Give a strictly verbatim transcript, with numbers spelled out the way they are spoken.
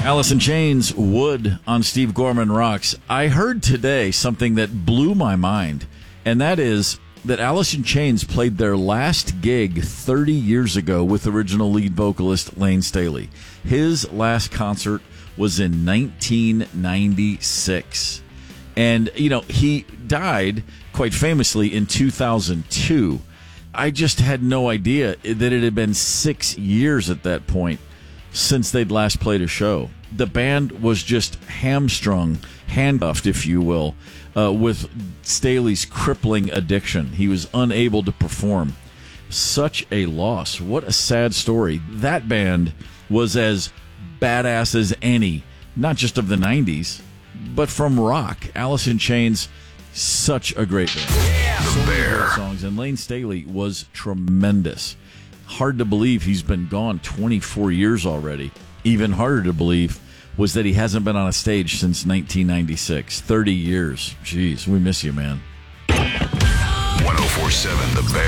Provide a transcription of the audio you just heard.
Alice in Chains, Wood on Steve Gorman Rocks. I heard today something that blew my mind, and that is that Alice in Chains played their last gig thirty years ago with original lead vocalist Lane Staley. His last concert was in nineteen ninety-six. And, you know, he died quite famously in two thousand two. I just had no idea that it had been six years at that point since they'd last played a show. The band was just hamstrung, handcuffed, if you will, uh, with Staley's crippling addiction. He was unable to perform. Such a loss. What a sad story. That band was as badass as any, not just of the nineties, but from rock. Alice in Chains, such a great band. Yeah. So The many Bear. great songs, and Lane Staley was tremendous. Hard to believe he's been gone twenty-four years already. Even harder to believe was that he hasn't been on a stage since nineteen ninety-six. thirty years. Jeez, we miss you, man. one oh four point seven The Bear.